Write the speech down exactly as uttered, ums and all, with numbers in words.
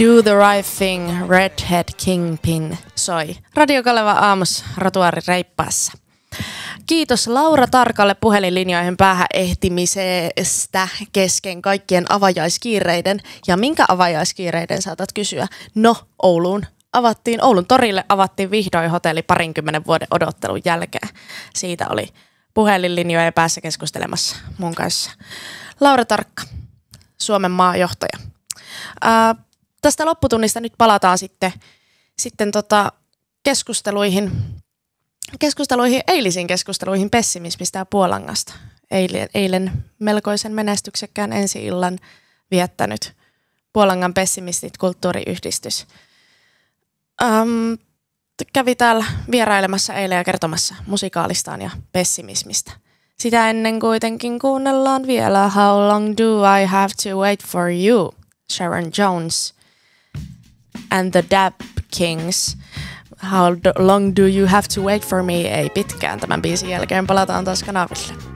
Do the Right Thing, Redhead Kingpin soi. Radio Kaleva aamus rotuaari reippaassa. Kiitos Laura Tarkalle puhelinlinjoihin päähän ehtimisestä kesken kaikkien avajaiskiireiden. Ja minkä avajaiskiireiden saatat kysyä? No, Ouluun avattiin, Oulun torille avattiin vihdoin hotelli parinkymmenen vuoden odottelun jälkeen. Siitä oli puhelinlinjojen päässä keskustelemassa mun kanssa Laura Tarkka, Suomen maajohtaja. Ää, tästä lopputunnista nyt palataan sitten, sitten tota keskusteluihin. Keskusteluihin, eilisiin keskusteluihin pessimismistä ja Puolangasta. Eilen, eilen melkoisen menestyksekkään ensi-illan viettänyt Puolangan pessimistit kulttuuriyhdistys. Ähm, kävi täällä vierailemassa eilen ja kertomassa musikalistaan ja pessimismistä. Sitä ennen kuitenkin kuunnellaan vielä How Long Do I Have to Wait For You, Sharon Jones and the Dap Kings. How long do you have to wait for me? Ei pitkään. Tämän biisin jälkeen palataan taas kanaville.